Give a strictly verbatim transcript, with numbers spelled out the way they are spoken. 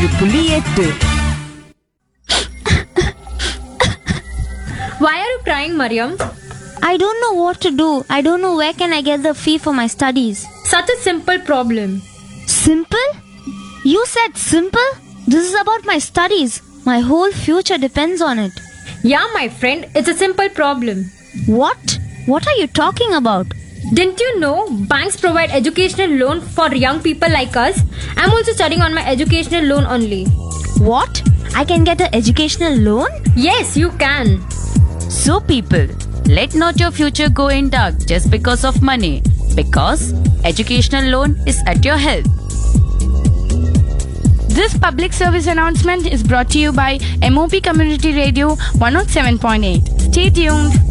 நூறு புள்ளி எட்டு. Why are you crying, Mariam? I don't know what to do. I don't know where can I get the fee for my studies. Such a simple problem. Simple? You said simple? This is about my studies. My whole future depends on it. Yeah, my friend, it's a simple problem. What? What are you talking about? Didn't you know banks provide educational loan for young people like us? I'm also studying on my educational loan only. What? I can get an educational loan? Yes, you can. So people, let not your future go in dark just because of money. Because educational loan is at your help. This public service announcement is brought to you by M O P Community Radio one oh seven point eight. Stay tuned.